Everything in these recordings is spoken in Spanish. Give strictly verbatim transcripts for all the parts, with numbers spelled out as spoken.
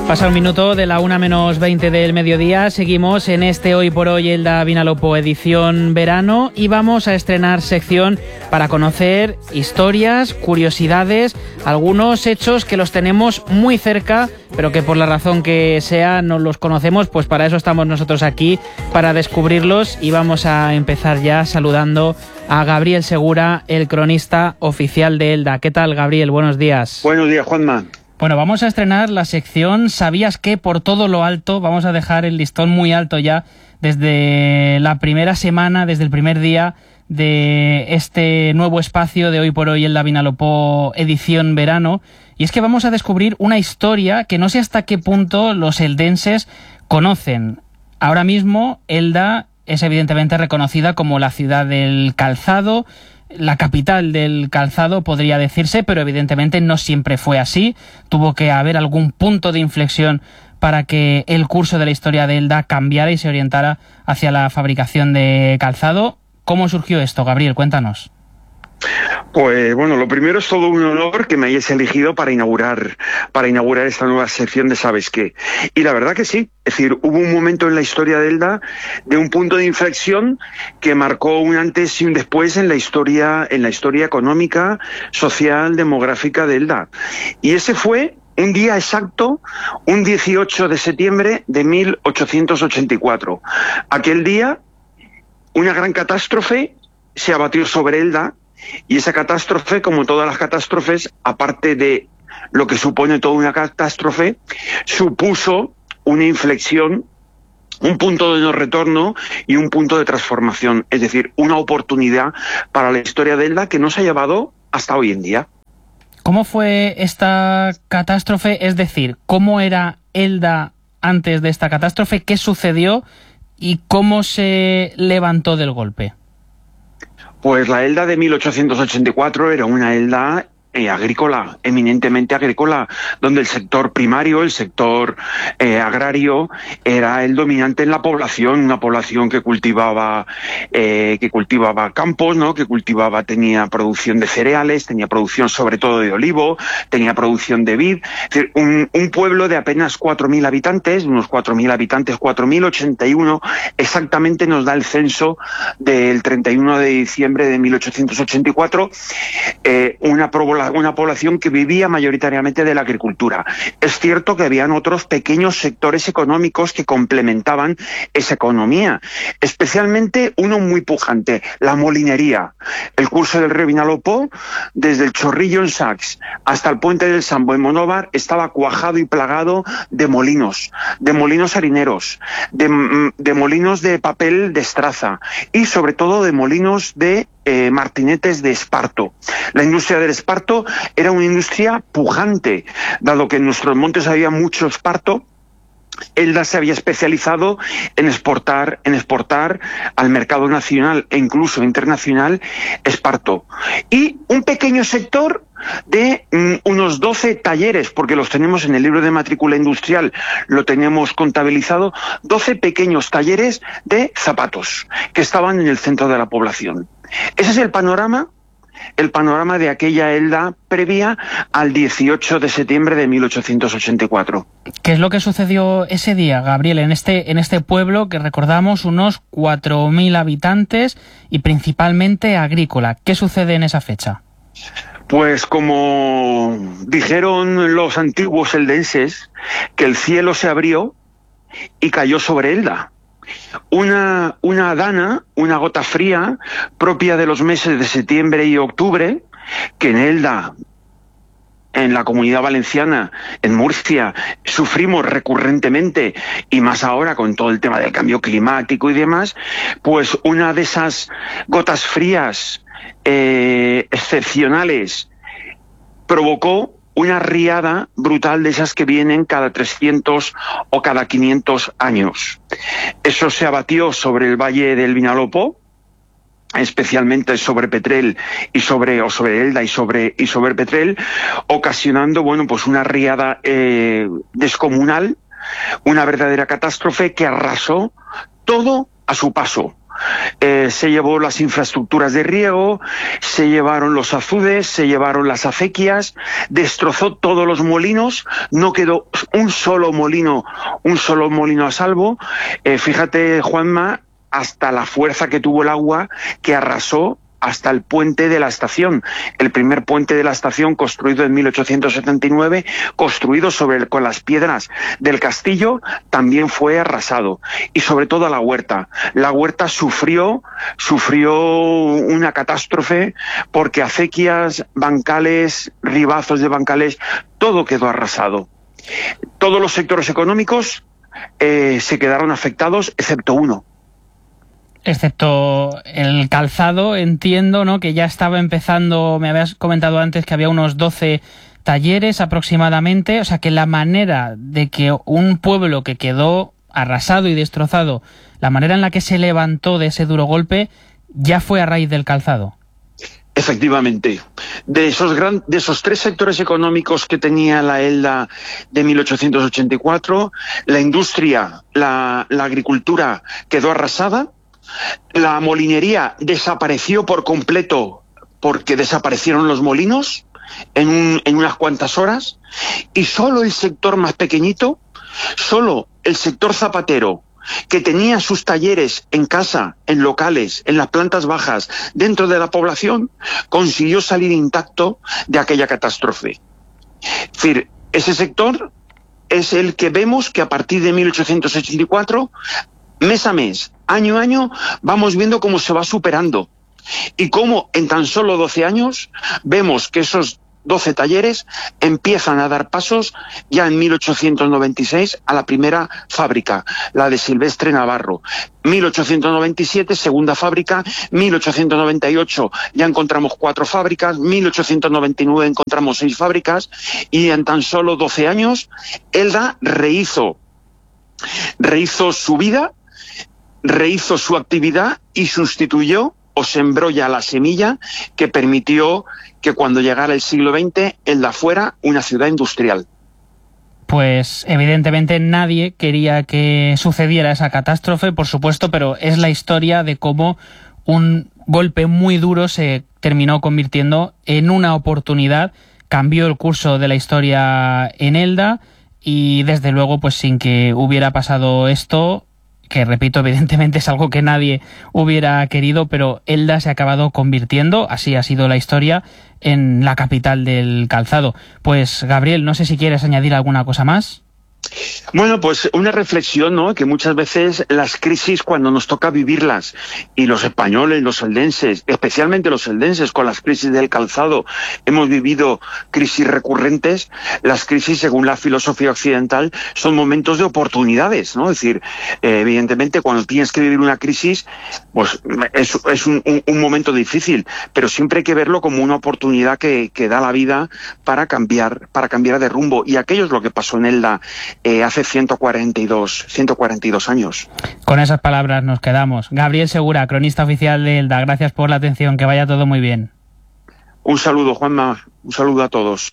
Pasa un minuto de la una menos veinte del mediodía. Seguimos en este Hoy por Hoy Elda Vinalopó edición verano y vamos a estrenar sección para conocer historias, curiosidades, algunos hechos que los tenemos muy cerca, pero que por la razón que sea no los conocemos. Pues para eso estamos nosotros aquí, para descubrirlos, y vamos a empezar ya saludando a Gabriel Segura, el cronista oficial de Elda. ¿Qué tal, Gabriel? Buenos días. Buenos días, Juanma. Bueno, vamos a estrenar la sección ¿Sabías qué? Por todo lo alto. Vamos a dejar el listón muy alto ya desde la primera semana, desde el primer día de este nuevo espacio de Hoy por Hoy Elda Vinalopó edición verano. Y es que vamos a descubrir una historia que no sé hasta qué punto los eldenses conocen. Ahora mismo Elda es evidentemente reconocida como la ciudad del calzado, la capital del calzado, podría decirse, pero evidentemente no siempre fue así. Tuvo que haber algún punto de inflexión para que el curso de la historia de Elda cambiara y se orientara hacia la fabricación de calzado. ¿Cómo surgió esto, Gabriel? Cuéntanos. Pues bueno, lo primero es todo un honor que me hayas elegido para inaugurar para inaugurar esta nueva sección de ¿Sabes qué? Y la verdad que sí, es decir, hubo un momento en la historia de Elda de un punto de inflexión que marcó un antes y un después en la historia en la historia económica, social, demográfica de Elda. Y ese fue un día exacto, un dieciocho de septiembre de mil ochocientos ochenta y cuatro. Aquel día, una gran catástrofe se abatió sobre Elda. Y esa catástrofe, como todas las catástrofes, aparte de lo que supone toda una catástrofe, supuso una inflexión, un punto de no retorno y un punto de transformación. Es decir, una oportunidad para la historia de Elda que nos ha llevado hasta hoy en día. ¿Cómo fue esta catástrofe? Es decir, ¿cómo era Elda antes de esta catástrofe? ¿Qué sucedió? ¿Y cómo se levantó del golpe? Pues la Elda de mil ochocientos ochenta y cuatro era una Elda eh, agrícola, eminentemente agrícola, donde el sector primario, el sector eh, agrario, era el dominante en la población, una población que cultivaba eh, que cultivaba campos, ¿no? Que cultivaba, tenía producción de cereales, tenía producción sobre todo de olivo, tenía producción de vid. Es decir, un, un pueblo de apenas cuatro mil habitantes, unos cuatro mil habitantes, cuatro mil ochenta y uno, exactamente nos da el censo del treinta y uno de diciembre de mil ochocientos ochenta y cuatro, eh, una población una población que vivía mayoritariamente de la agricultura. Es cierto que habían otros pequeños sectores económicos que complementaban esa economía, especialmente uno muy pujante, la molinería. El curso del río Vinalopó, desde el Chorrillo en Sax hasta el puente del Sambo en Monóvar, estaba cuajado y plagado de molinos, de molinos harineros, de, de molinos de papel de estraza y sobre todo de molinos de Eh, martinetes de esparto. La industria del esparto era una industria pujante, dado que en nuestros montes había mucho esparto. Elda se había especializado en exportar, en exportar al mercado nacional e incluso internacional esparto. Y un pequeño sector de mm, unos doce talleres, porque los tenemos en el libro de matrícula industrial, lo tenemos contabilizado, doce pequeños talleres de zapatos que estaban en el centro de la población. Ese es el panorama, el panorama de aquella Elda previa al dieciocho de septiembre de mil ochocientos ochenta y cuatro. ¿Qué es lo que sucedió ese día, Gabriel, en este, en este pueblo que recordamos unos cuatro mil habitantes y principalmente agrícola? ¿Qué sucede en esa fecha? Pues como dijeron los antiguos eldenses, que el cielo se abrió y cayó sobre Elda. Una, una dana, una gota fría, propia de los meses de septiembre y octubre, que en Elda, en la Comunidad Valenciana, en Murcia, sufrimos recurrentemente, y más ahora con todo el tema del cambio climático y demás, pues una de esas gotas frías eh, excepcionales provocó una riada brutal de esas que vienen cada trescientos o cada quinientos años. Eso se abatió sobre el valle del Vinalopó, especialmente sobre Petrel y sobre o sobre Elda y sobre y sobre Petrel, ocasionando bueno pues una riada eh, descomunal, una verdadera catástrofe que arrasó todo a su paso. eh, se llevó las infraestructuras de riego, se llevaron los azudes, se llevaron las acequias, destrozó todos los molinos, no quedó un solo molino, un solo molino a salvo. Eh, fíjate, Juanma, hasta la fuerza que tuvo el agua, que arrasó hasta el puente de la estación. El primer puente de la estación, construido en mil ochocientos setenta y nueve, construido sobre el, con las piedras del castillo, también fue arrasado. Y sobre todo la huerta. La huerta sufrió, sufrió una catástrofe porque acequias, bancales, ribazos de bancales, todo quedó arrasado. Todos los sectores económicos eh, se quedaron afectados, excepto uno. Excepto el calzado, entiendo, ¿no? Que ya estaba empezando, me habías comentado antes que había unos doce talleres aproximadamente, o sea que la manera de que un pueblo que quedó arrasado y destrozado, la manera en la que se levantó de ese duro golpe, ya fue a raíz del calzado. Efectivamente. De esos, gran, de esos tres sectores económicos que tenía la Elda de mil ochocientos ochenta y cuatro, la industria, la, la agricultura quedó arrasada, la molinería desapareció por completo porque desaparecieron los molinos en, un, en unas cuantas horas, y solo el sector más pequeñito, solo el sector zapatero, que tenía sus talleres en casa, en locales, en las plantas bajas, dentro de la población, consiguió salir intacto de aquella catástrofe. Es decir, ese sector es el que vemos que a partir de mil ochocientos ochenta y cuatro, mes a mes, año a año, vamos viendo cómo se va superando. Y cómo en tan solo doce años vemos que esos doce talleres empiezan a dar pasos ya en mil ochocientos noventa y seis a la primera fábrica, la de Silvestre Navarro. mil ochocientos noventa y siete, segunda fábrica. mil ochocientos noventa y ocho ya encontramos cuatro fábricas. mil ochocientos noventa y nueve encontramos seis fábricas. Y en tan solo doce años, Elda rehizo, rehizo su vida, rehizo su actividad y sustituyó o sembró ya la semilla que permitió que cuando llegara el siglo veinte, Elda fuera una ciudad industrial. Pues evidentemente nadie quería que sucediera esa catástrofe, por supuesto, pero es la historia de cómo un golpe muy duro se terminó convirtiendo en una oportunidad, cambió el curso de la historia en Elda, y desde luego, pues sin que hubiera pasado esto, que repito, evidentemente es algo que nadie hubiera querido, pero Elda se ha acabado convirtiendo, así ha sido la historia, en la capital del calzado. Pues Gabriel, no sé si quieres añadir alguna cosa más. Bueno, pues una reflexión, ¿no? Que muchas veces las crisis, cuando nos toca vivirlas, y los españoles, los eldenses, especialmente los eldenses, con las crisis del calzado, hemos vivido crisis recurrentes. Las crisis, según la filosofía occidental, son momentos de oportunidades, ¿no? Es decir, eh, evidentemente, cuando tienes que vivir una crisis, pues es, es un, un, un momento difícil, pero siempre hay que verlo como una oportunidad que, que da la vida para cambiar, para cambiar de rumbo. Y aquello es lo que pasó en Elda Eh, hace ciento cuarenta y dos años. Con esas palabras nos quedamos. Gabriel Segura, cronista oficial de Elda, gracias por la atención, que vaya todo muy bien. Un saludo, Juanma, un saludo a todos.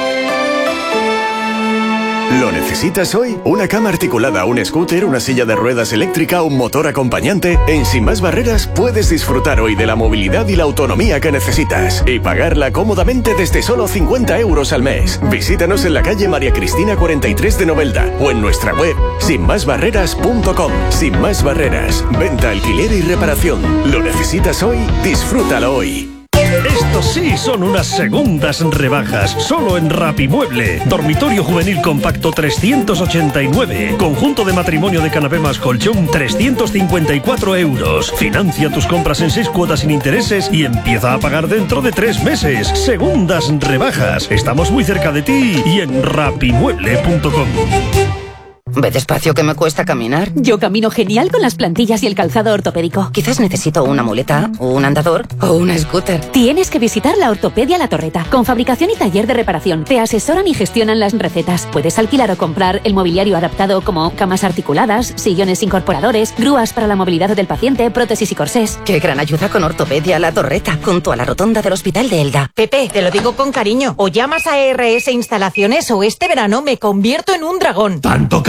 ¿Lo necesitas hoy? ¿Una cama articulada, un scooter, una silla de ruedas eléctrica, un motor acompañante? En Sin Más Barreras puedes disfrutar hoy de la movilidad y la autonomía que necesitas y pagarla cómodamente desde solo cincuenta euros al mes. Visítanos en la calle María Cristina cuarenta y tres de Novelda o en nuestra web sin más barreras punto com. Sin Más Barreras, venta, alquiler y reparación. ¿Lo necesitas hoy? Disfrútalo hoy. Estos sí son unas segundas rebajas, solo en Rapimueble. Dormitorio juvenil compacto trescientos ochenta y nueve. Conjunto de matrimonio de canapé más colchón trescientos cincuenta y cuatro euros. Financia tus compras en seis cuotas sin intereses y empieza a pagar dentro de tres meses. Segundas rebajas. Estamos muy cerca de ti y en rapimueble punto com. Ve despacio, que me cuesta caminar. Yo camino genial con las plantillas y el calzado ortopédico. Quizás necesito una muleta, un andador o una scooter. Tienes que visitar la Ortopedia La Torreta, con fabricación y taller de reparación. Te asesoran y gestionan las recetas. Puedes alquilar o comprar el mobiliario adaptado, como camas articuladas, sillones incorporadores, grúas para la movilidad del paciente, prótesis y corsés. Qué gran ayuda con Ortopedia La Torreta, junto a la rotonda del Hospital de Elda. Pepe, te lo digo con cariño. O llamas a R S Instalaciones o este verano me convierto en un dragón. ¿Tanto calor?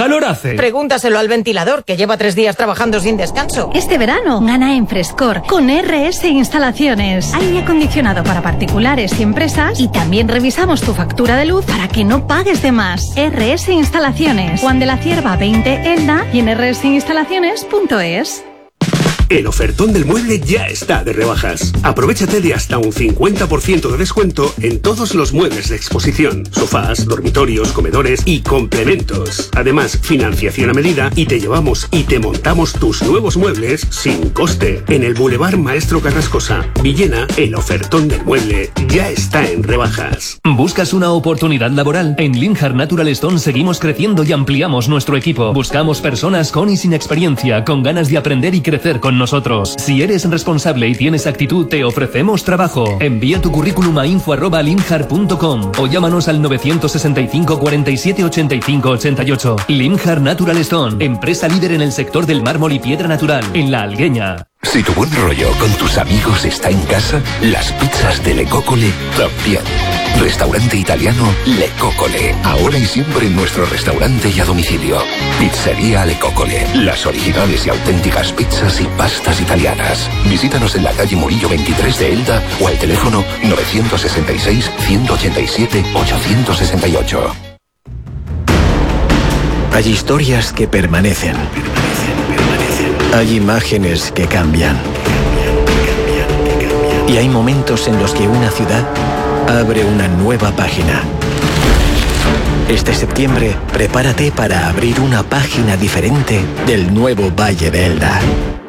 calor hace? Pregúntaselo al ventilador, que lleva tres días trabajando sin descanso. Este verano, gana en Frescor con R S Instalaciones. Aire acondicionado para particulares y empresas, y también revisamos tu factura de luz para que no pagues de más. R S Instalaciones, Juan de la Cierva veinte, Elda, y en r s instalaciones punto es. El ofertón del mueble ya está de rebajas. Aprovechate de hasta un cincuenta por ciento de descuento en todos los muebles de exposición, sofás, dormitorios, comedores y complementos. Además, financiación a medida y te llevamos y te montamos tus nuevos muebles sin coste. En el Boulevard Maestro Carrascosa, Villena, el ofertón del mueble ya está en rebajas. ¿Buscas una oportunidad laboral? En Linhart Natural Stone seguimos creciendo y ampliamos nuestro equipo. Buscamos personas con y sin experiencia, con ganas de aprender y crecer con nosotros. Si eres responsable y tienes actitud, te ofrecemos trabajo. Envía tu currículum a info arroba linhart punto com o llámanos al novecientos sesenta y cinco, cuarenta y siete, ochenta y cinco, ochenta y ocho. Linhart Natural Stone, empresa líder en el sector del mármol y piedra natural, en La Algueña. Si tu buen rollo con tus amigos está en casa, las pizzas de Le Coccole también. Restaurante italiano Le Coccole. Ahora y siempre en nuestro restaurante y a domicilio. Pizzería Le Coccole. Las originales y auténticas pizzas y pastas italianas. Visítanos en la calle Murillo veintitrés de Elda o al teléfono novecientos sesenta y seis, ciento ochenta y siete, ochocientos sesenta y ocho. Hay historias que permanecen. Hay imágenes que cambian. Y hay momentos en los que una ciudad abre una nueva página. Este septiembre, prepárate para abrir una página diferente del nuevo Valle de Elda.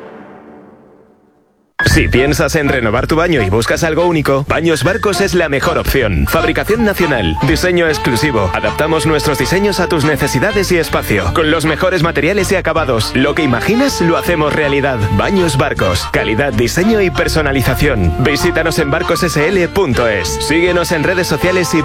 Si piensas en renovar tu baño y buscas algo único, Baños Barcos es la mejor opción. Fabricación nacional, diseño exclusivo. Adaptamos nuestros diseños a tus necesidades y espacio, con los mejores materiales y acabados. Lo que imaginas lo hacemos realidad. Baños Barcos, calidad, diseño y personalización. Visítanos en barcos s l punto es. Síguenos en redes sociales y